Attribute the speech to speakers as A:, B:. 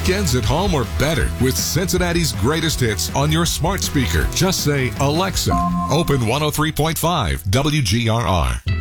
A: weekends at home are better with Cincinnati's greatest hits on your smart speaker. Just say, Alexa, open 103.5 WGRR.